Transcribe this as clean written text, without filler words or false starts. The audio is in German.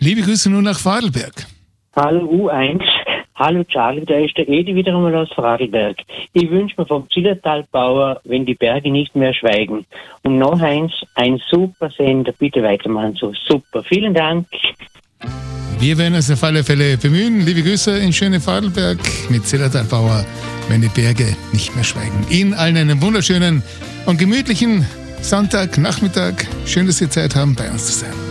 Liebe Grüße nur nach Vorarlberg. Hallo U1, hallo Charlie, da ist der Edi wieder einmal aus Vorarlberg. Ich wünsche mir vom Zillertalbauer, wenn die Berge nicht mehr schweigen. Und noch eins, ein super Sender, bitte weitermachen so. Super, vielen Dank. Wir werden uns auf alle Fälle bemühen. Liebe Grüße in schöne Vorarlberg mit Zillertalbauer, wenn die Berge nicht mehr schweigen. Ihnen allen einen wunderschönen und gemütlichen Sonntagnachmittag. Schön, dass Sie Zeit haben, bei uns zu sein.